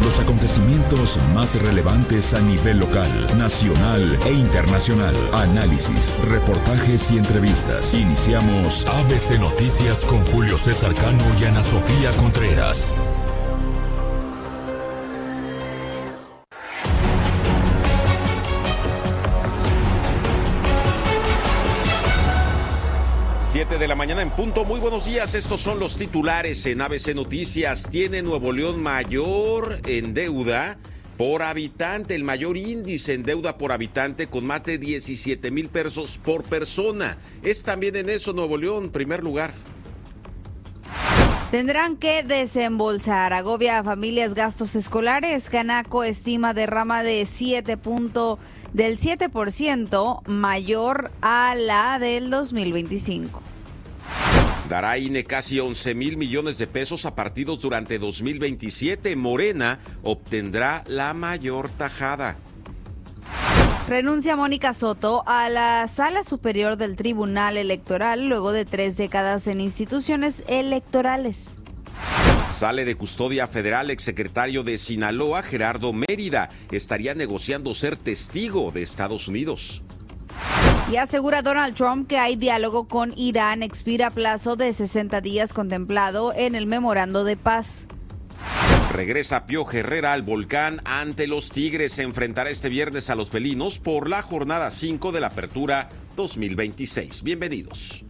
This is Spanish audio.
Los acontecimientos más relevantes a nivel local, nacional e internacional. Análisis, reportajes y entrevistas. Iniciamos ABC Noticias con Julio César Cano y Ana Sofía Contreras. De la mañana en punto. Muy buenos días, estos son los titulares en ABC Noticias. Tiene Nuevo León mayor en deuda por habitante, el mayor índice en deuda por habitante, con más de 17,000 pesos por persona. Es también en eso Nuevo León, primer lugar. Tendrán que desembolsar, agobia a familias gastos escolares. Canaco estima derrama del 7% mayor a la del 2025. Dará INE casi 11,000 millones de pesos a partidos durante 2027. Morena obtendrá la mayor tajada. Renuncia Mónica Soto a la Sala Superior del Tribunal Electoral luego de 3 décadas en instituciones electorales. Sale de custodia federal exsecretario de Sinaloa, Gerardo Mérida. Estaría negociando ser testigo de Estados Unidos. Y asegura Donald Trump que hay diálogo con Irán. Expira plazo de 60 días contemplado en el memorando de paz. Regresa Pío Herrera al Volcán ante los Tigres. Se enfrentará este viernes a los felinos por la jornada 5 de la Apertura 2026. Bienvenidos.